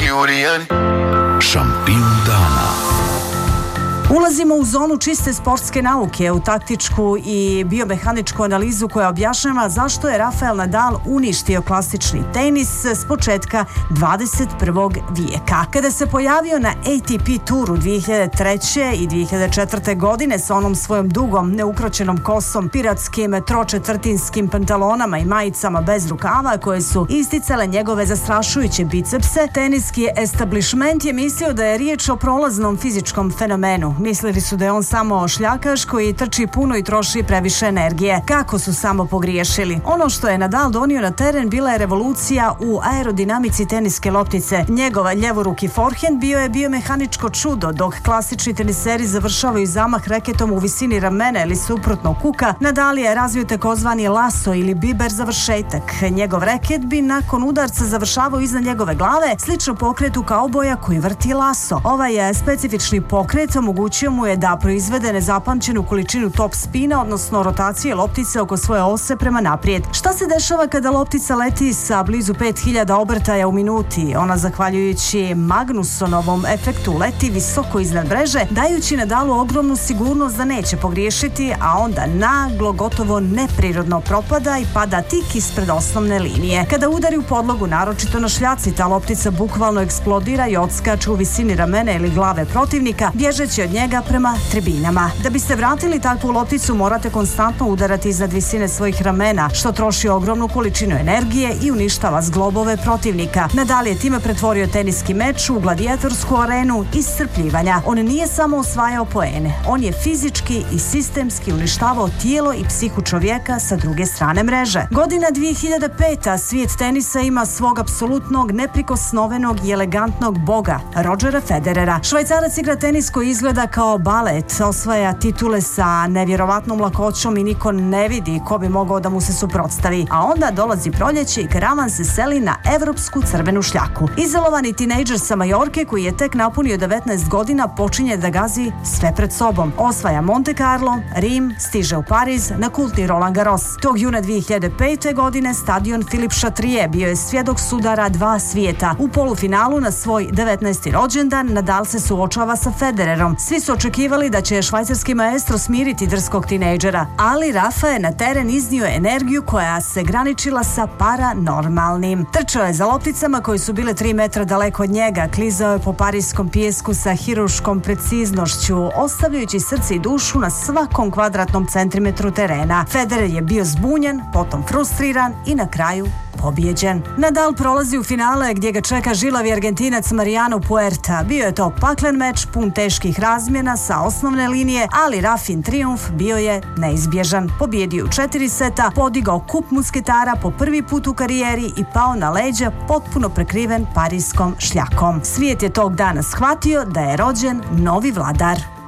Šampion dana. Ulazimo u zonu čiste sportske nauke, u taktičku i biomehaničku analizu koja objašnjava zašto je Rafael Nadal uništio klasični tenis s početka 21. vijeka. Kada se pojavio na ATP turu 2003. i 2004. godine sa onom svojom dugom, neukročenom kosom, piratskim tročetvrtinskim pantalonama i majicama bez rukava koje su isticale njegove zastrašujuće bicepse, teniski establishment je mislio da je riječ o prolaznom fizičkom fenomenu. Mislili su da je on samo šljakaš koji trči puno i troši previše energije. Kako su samo pogriješili? Ono što je Nadal donio na teren bila je revolucija u aerodinamici teniske loptice. Njegova ljevoruki forehand bio je biomehaničko čudo, dok klasični teniseri završavaju zamah reketom u visini ramena ili suprotno kuka. Nadal je razvio takozvani laso ili biber završetak. Njegov reket bi nakon udarca završavao iznad njegove glave, slično pokretu kauboja koji vrti laso. Ovaj specifični pokret omogućio mu je da proizvede nezapamćenu količinu top spina, odnosno rotacije loptice oko svoje ose prema naprijed. Šta se dešava kada loptica leti sa blizu 5000 obrtaja u minuti? Ona, zahvaljujući Magnusonovom efektu, leti visoko iznad mreže, dajući Nadalu ogromnu sigurnost da neće pogriješiti, a onda naglo, gotovo neprirodno propada i pada tik ispred osnovne linije. Kada udari u podlogu, naročito na šljaci, ta loptica bukvalno eksplodira i odskače u visini ramena ili glave protivnika, bježeći od njega prema tribinama. Da biste vratili takvu lopticu, morate konstantno udarati iznad visine svojih ramena, što troši ogromnu količinu energije i uništava zglobove protivnika. Nadal je time pretvorio teniski meč u gladijatorsku arenu iscrpljivanja. On nije samo osvajao poene, on je fizički i sistemski uništavao tijelo i psihu čovjeka sa druge strane mreže. Godina 2005. Svijet tenisa ima svog apsolutnog, neprikosnovenog i elegantnog boga, Rodgera Federera. Švajcarac igra tenis koji izgleda kao balet, osvaja titule sa nevjerovatnom lakoćom i niko ne vidi ko bi mogao da mu se suprotstavi. A onda dolazi proljeće i karavan se seli na evropsku crvenu šljaku. Izolovani tinejdžer sa Majorke koji je tek napunio 19 godina počinje da gazi sve pred sobom. Osvaja Monte Carlo, Rim, stiže u Pariz na kultni Roland Garros. Tog juna 2005. godine stadion Philippe Chatrier bio je svjedok sudara dva svijeta. U polufinalu na svoj 19. rođendan Nadal se suočava sa Federerom. Svi su očekivali da će švajcarski maestro smiriti drskog tinejdžera, ali Rafa je na teren iznio energiju koja se graničila sa paranormalnim. Trčao je za lopticama koji su bile 3 metra daleko od njega, klizao je po parijskom pijesku sa hiruškom preciznošću, ostavljajući srce i dušu na svakom kvadratnom centimetru terena. Federer je bio zbunjen, potom frustriran i na kraju pobjeđen. Nadal prolazi u finale gdje ga čeka žilavi Argentinac Mariano Puerta. Bio je to paklen meč pun teških razmjena sa osnovne linije, ali Rafin trijumf bio je neizbježan. Pobjedio u 4 seta, podigao kup musketara po prvi put u karijeri i pao na leđa potpuno prekriven parijskom šljakom. Svijet je tog dana shvatio da je rođen novi vladar.